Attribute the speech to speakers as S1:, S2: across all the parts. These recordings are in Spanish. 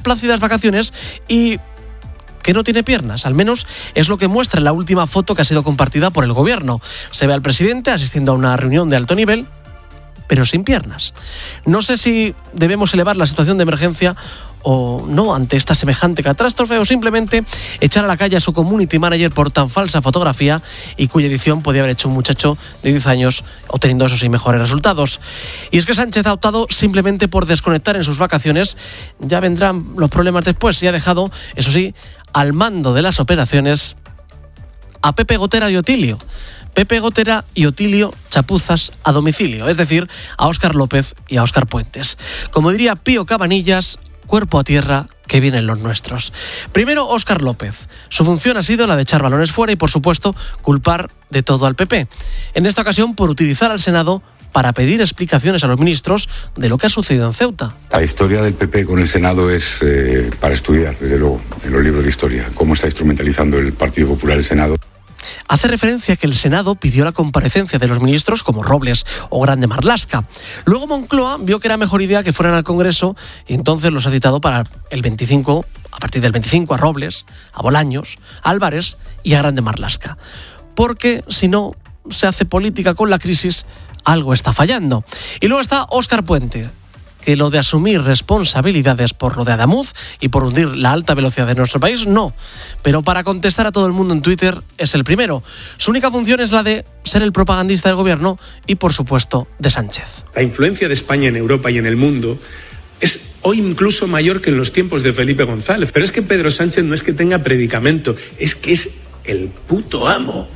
S1: plácidas vacaciones y que no tiene piernas, al menos es lo que muestra en la última foto que ha sido compartida por el gobierno. Se ve al presidente asistiendo a una reunión de alto nivel, pero sin piernas. No sé si debemos elevar la situación de emergencia o no ante esta semejante catástrofe, o simplemente echar a la calle a su community manager por tan falsa fotografía y cuya edición podía haber hecho un muchacho de 10 años obteniendo esos y mejores resultados. Y es que Sánchez ha optado simplemente por desconectar en sus vacaciones. Ya vendrán los problemas después, y ha dejado, eso sí, al mando de las operaciones a Pepe Gotera y Otilio. Pepe Gotera y Otilio chapuzas a domicilio, es decir, a Óscar López y a Óscar Puentes. Como diría Pío Cabanillas, cuerpo a tierra, que vienen los nuestros. Primero, Óscar López. Su función ha sido la de echar balones fuera y, por supuesto, culpar de todo al PP. En esta ocasión, por utilizar al Senado para pedir explicaciones a los ministros de lo que ha sucedido en Ceuta.
S2: La historia del PP con el Senado es para estudiar, desde luego, en los libros de historia, cómo está instrumentalizando el Partido Popular el Senado.
S1: Hace referencia a que el Senado pidió la comparecencia de los ministros como Robles o Grande Marlaska. Luego Moncloa vio que era mejor idea que fueran al Congreso y entonces los ha citado para el 25, a partir del 25, a Robles, a Bolaños, a Álvarez y a Grande Marlaska. Porque si no se hace política con la crisis, algo está fallando. Y luego está Óscar Puente, que lo de asumir responsabilidades por lo de Adamuz y por hundir la alta velocidad de nuestro país, no. Pero para contestar a todo el mundo en Twitter es el primero. Su única función es la de ser el propagandista del gobierno y, por supuesto, de Sánchez.
S3: La influencia de España en Europa y en el mundo es hoy incluso mayor que en los tiempos de Felipe González. Pero es que Pedro Sánchez no es que tenga predicamento, es que es el puto amo.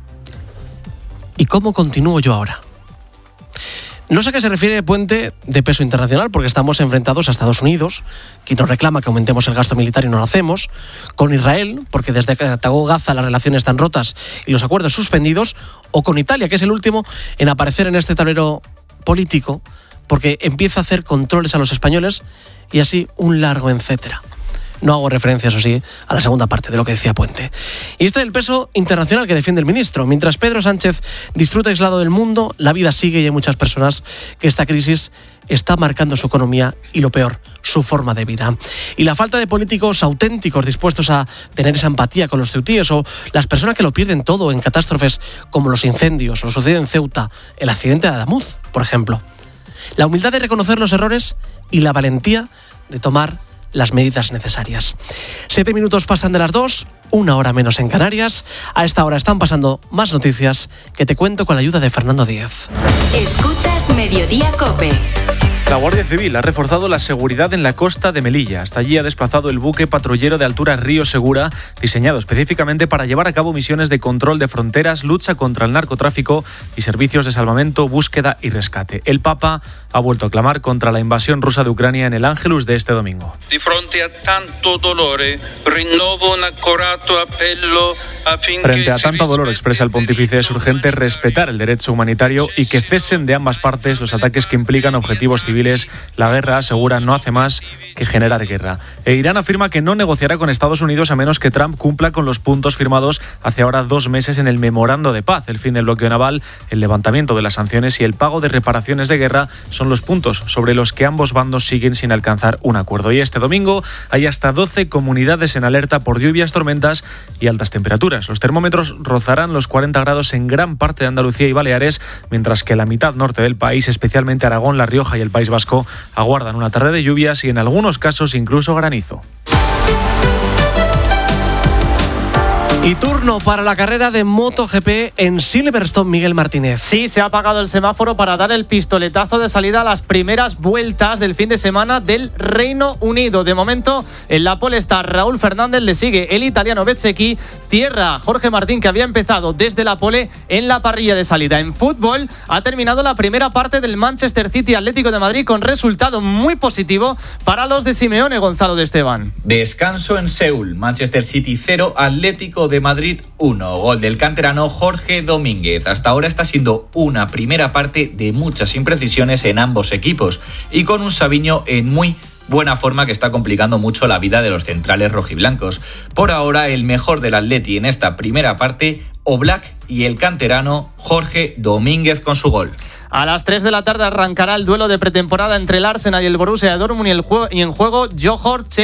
S1: ¿Y cómo continúo yo ahora? No sé a qué se refiere Puente de peso internacional, porque estamos enfrentados a Estados Unidos, que nos reclama que aumentemos el gasto militar y no lo hacemos, con Israel, porque desde que atacó Gaza las relaciones están rotas y los acuerdos suspendidos, o con Italia, que es el último en aparecer en este tablero político, porque empieza a hacer controles a los españoles y así un largo etcétera. No hago referencia, eso sí, a la segunda parte de lo que decía Puente. Y este es el peso internacional que defiende el ministro. Mientras Pedro Sánchez disfruta aislado del mundo, la vida sigue y hay muchas personas que esta crisis está marcando su economía y, lo peor, su forma de vida. Y la falta de políticos auténticos dispuestos a tener esa empatía con los ceutíes, o las personas que lo pierden todo en catástrofes como los incendios, o sucedido en Ceuta, el accidente de Adamuz, por ejemplo. La humildad de reconocer los errores y la valentía de tomar las medidas necesarias. 7 minutos pasan de las 2, 1 hora menos en Canarias. A esta hora están pasando más noticias que te cuento con la ayuda de Fernando Díez.
S4: Escuchas Mediodía COPE.
S5: La Guardia Civil ha reforzado la seguridad en la costa de Melilla. Hasta allí ha desplazado el buque patrullero de altura Río Segura, diseñado específicamente para llevar a cabo misiones de control de fronteras, lucha contra el narcotráfico y servicios de salvamento, búsqueda y rescate. El Papa ha vuelto a clamar contra la invasión rusa de Ucrania en el Ángelus de este domingo.
S6: Di fronte a tanto dolore, rinnovo un accorato appello affinché...
S5: Frente a tanto dolor, expresa el pontífice, es urgente respetar el derecho humanitario y que cesen de ambas partes los ataques que implican objetivos civiles. La guerra, asegura, no hace más que generar guerra. Irán afirma que no negociará con Estados Unidos a menos que Trump cumpla con los puntos firmados hace ahora 2 meses en el memorando de paz. El fin del bloqueo naval, el levantamiento de las sanciones y el pago de reparaciones de guerra son los puntos sobre los que ambos bandos siguen sin alcanzar un acuerdo. Y este domingo hay hasta 12 comunidades en alerta por lluvias, tormentas y altas temperaturas. Los termómetros rozarán los 40 grados en gran parte de Andalucía y Baleares, mientras que la mitad norte del país, especialmente Aragón, La Rioja y el País Vasco, aguardan una tarde de lluvias y en algunos casos incluso granizo.
S1: Y turno para la carrera de MotoGP en Silverstone, Miguel Martínez.
S7: Sí, se ha apagado el semáforo para dar el pistoletazo de salida a las primeras vueltas del fin de semana del Reino Unido. De momento, en la pole está Raúl Fernández, le sigue el italiano Bezzecchi, cierra Jorge Martín, que había empezado desde la pole en la parrilla de salida. En fútbol, ha terminado la primera parte del Manchester City Atlético de Madrid con resultado muy positivo para los de Simeone, Gonzalo de Esteban.
S8: Descanso en Seúl, Manchester City 0, Atlético de Madrid 1, gol del canterano Jorge Domínguez. Hasta ahora está siendo una primera parte de muchas imprecisiones en ambos equipos y con un Savinho en muy buena forma que está complicando mucho la vida de los centrales rojiblancos. Por ahora el mejor del Atleti en esta primera parte, Oblak, y el canterano Jorge Domínguez con su gol.
S7: A las 3 de la tarde arrancará el duelo de pretemporada entre el Arsenal y el Borussia Dortmund y en juego Johor